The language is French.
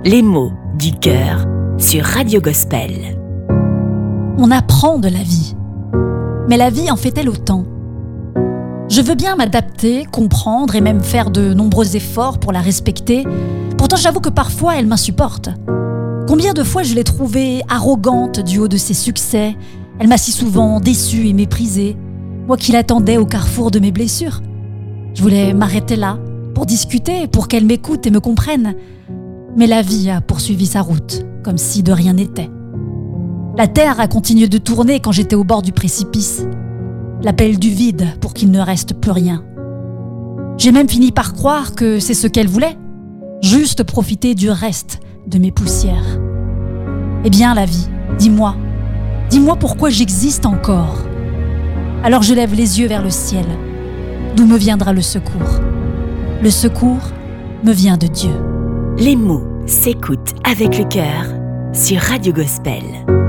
Les mots du cœur sur Radio Gospel. On apprend de la vie, mais la vie en fait-elle autant ? Je veux bien m'adapter, comprendre et même faire de nombreux efforts pour la respecter. Pourtant, j'avoue que parfois, elle m'insupporte. Combien de fois je l'ai trouvée arrogante du haut de ses succès ? Elle m'a si souvent déçue et méprisée, moi qui l'attendais au carrefour de mes blessures. Je voulais m'arrêter là, pour discuter, pour qu'elle m'écoute et me comprenne. Mais la vie a poursuivi sa route, comme si de rien n'était. La terre a continué de tourner quand j'étais au bord du précipice. L'appel du vide pour qu'il ne reste plus rien. J'ai même fini par croire que c'est ce qu'elle voulait, juste profiter du reste de mes poussières. Eh bien la vie, dis-moi pourquoi j'existe encore. Alors je lève les yeux vers le ciel, d'où me viendra le secours. Le secours me vient de Dieu. Les mots s'écoutent avec le cœur sur Radio Gospel.